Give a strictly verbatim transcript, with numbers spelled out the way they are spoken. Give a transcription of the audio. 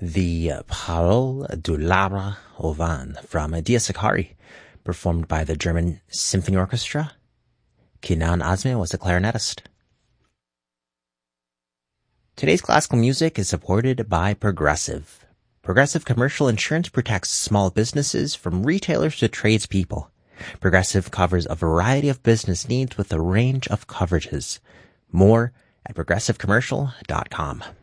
the Parole du Lara au Vent from Dia Sakari, performed by the German Symphony Orchestra. Kenan Azmi was the clarinetist. Today's classical music is supported by Progressive. Progressive Commercial Insurance protects small businesses from retailers to tradespeople. Progressive covers a variety of business needs with a range of coverages. More at progressive commercial dot com.